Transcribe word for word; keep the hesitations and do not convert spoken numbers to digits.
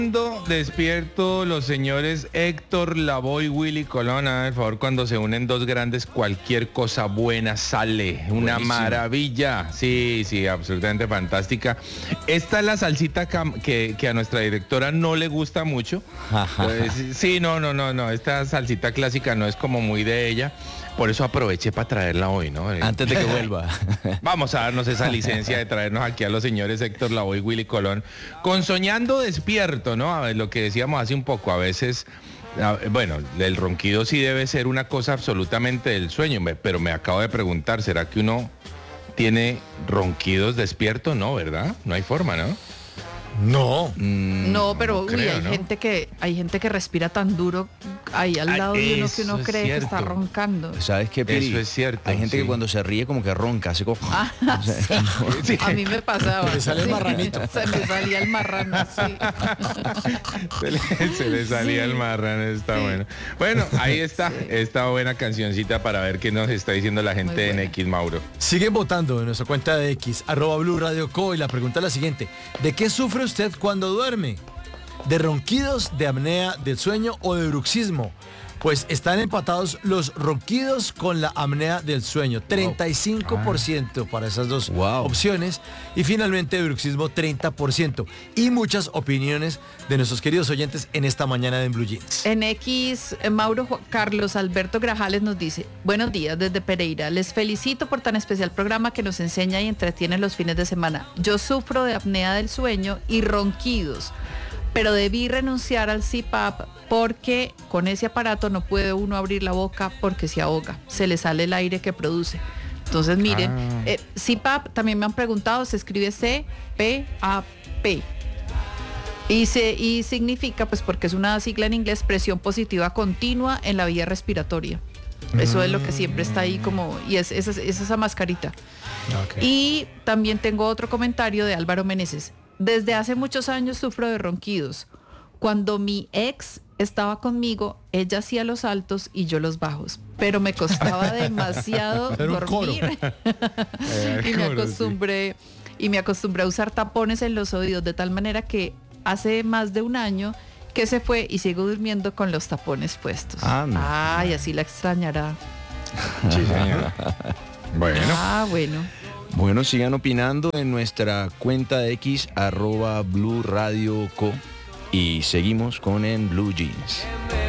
Despierto, los señores Héctor Lavoe y Willy Colón. A ver, por favor, cuando se unen dos grandes, cualquier cosa buena sale. Una Buenísimo. Maravilla. Sí, sí, absolutamente fantástica. Esta es la salsita que, que a nuestra directora no le gusta mucho. Pues, sí, no, no, no, no. Esta salsita clásica no es como muy de ella. Por eso aproveché para traerla hoy, ¿no? Antes de que vuelva. Vamos a darnos esa licencia de traernos aquí a los señores Héctor Lavoe y Willy Colón con Soñando Despierto, ¿no? A ver, lo que decíamos hace un poco, a veces, a, bueno, el ronquido sí debe ser una cosa absolutamente del sueño, pero me acabo de preguntar, ¿será que uno tiene ronquidos despierto? No, ¿verdad? No hay forma, ¿no? No. Mm, no, pero no uy, creo, hay ¿no? gente que hay gente que respira tan duro ahí al Ah, lado de uno que uno eso es cree que cierto. está roncando. ¿Sabes qué, Pili? Eso es cierto. Hay gente sí. que cuando se ríe como que ronca, así como... Ah, sí. Sí. A mí me pasaba. Le sale el Sí. marranito. Se me salía el marrano, sí. Se le, se le salía Sí. el marrano, está Sí. bueno. Bueno, ahí está, Sí. esta buena cancioncita para ver qué nos está diciendo la gente en buena. X, Mauro. Siguen votando en nuestra cuenta de X, arroba Blue Radio Co. Y la pregunta es la siguiente. ¿De qué sufre usted cuando duerme? ¿De ronquidos, de apnea del sueño o de bruxismo? Pues están empatados los ronquidos con la apnea del sueño. treinta y cinco por ciento para esas dos Wow. opciones. Y finalmente de bruxismo treinta por ciento. Y muchas opiniones de nuestros queridos oyentes en esta mañana de En Blue Jeans. En X, eh, Mauro Ju- Carlos Alberto Grajales nos dice: buenos días desde Pereira, les felicito por tan especial programa que nos enseña y entretiene los fines de semana. Yo sufro de apnea del sueño y ronquidos, pero debí renunciar al C PAP porque con ese aparato no puede uno abrir la boca porque se ahoga, se le sale el aire que produce. Entonces miren, Ah. eh, C PAP también me han preguntado, se escribe C P A P. Y, se, y significa, pues porque es una sigla en inglés, presión positiva continua en la vía respiratoria. Eso es lo que siempre está ahí como, y es, es, es esa mascarita. Okay. Y también tengo otro comentario de Álvaro Meneses. Desde hace muchos años sufro de ronquidos. Cuando mi ex estaba conmigo, ella hacía los altos y yo los bajos, pero me costaba demasiado Era un coro. dormir. Eh, y me coro, sí. acostumbré y me acostumbré a usar tapones en los oídos de tal manera que hace más de un año que se fue y sigo durmiendo con los tapones puestos. Anda. Ay, así la extrañará. Sí, señor. Bueno. Ah, bueno. Bueno, sigan opinando en nuestra cuenta de X, arroba Blue Radio Co. Y seguimos con En Blue Jeans.